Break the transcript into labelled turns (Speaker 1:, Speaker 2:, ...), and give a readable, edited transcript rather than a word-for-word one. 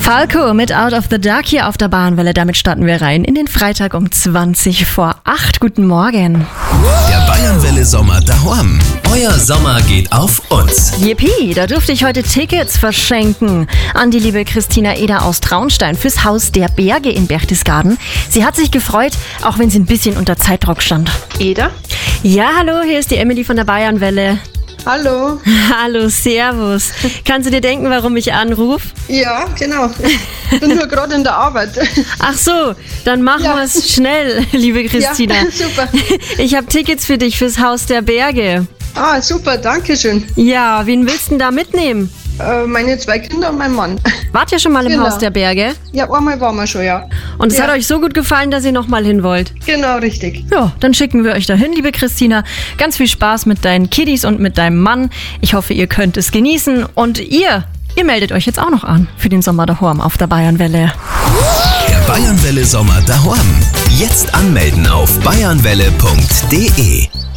Speaker 1: Falco mit Out of the Dark hier auf der Bayernwelle. Damit starten wir rein in den Freitag um 20:08. Guten Morgen.
Speaker 2: Der Bayernwelle Sommer daheim. Euer Sommer geht auf uns.
Speaker 1: Yippie, da durfte ich heute Tickets verschenken an die liebe Christina Eder aus Traunstein fürs Haus der Berge in Berchtesgaden. Sie hat sich gefreut, auch wenn sie ein bisschen unter Zeitdruck stand.
Speaker 3: Eder?
Speaker 1: Ja, hallo, hier ist die Emily von der Bayernwelle.
Speaker 3: Hallo.
Speaker 1: Hallo, servus. Kannst du dir denken, warum ich anrufe?
Speaker 3: Ja, genau. Ich bin nur gerade in der Arbeit.
Speaker 1: Ach so, dann machen wir es schnell, liebe Christina.
Speaker 3: Ja, super.
Speaker 1: Ich habe Tickets für dich fürs Haus der Berge.
Speaker 3: Ah, super, danke schön.
Speaker 1: Ja, wen willst du denn da mitnehmen?
Speaker 3: Meine 2 Kinder und mein Mann.
Speaker 1: Wart ihr schon mal im
Speaker 3: Genau.
Speaker 1: Haus der Berge?
Speaker 3: Ja, einmal waren wir schon, ja.
Speaker 1: Und es
Speaker 3: Ja.
Speaker 1: hat euch so gut gefallen, dass ihr nochmal hin wollt?
Speaker 3: Genau, richtig.
Speaker 1: Ja, dann schicken wir euch dahin, liebe Christina. Ganz viel Spaß mit deinen Kiddies und mit deinem Mann. Ich hoffe, ihr könnt es genießen. Und ihr meldet euch jetzt auch noch an für den Sommer daheim auf der Bayernwelle.
Speaker 2: Der Bayernwelle Sommer daheim. Jetzt anmelden auf bayernwelle.de.